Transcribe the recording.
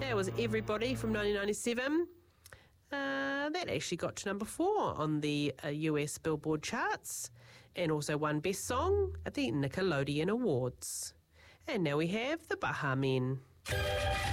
That was Everybody from 1997. That actually got to number 4 on the US Billboard charts and also won Best Song at the Nickelodeon Awards. And now we have the Baha Men.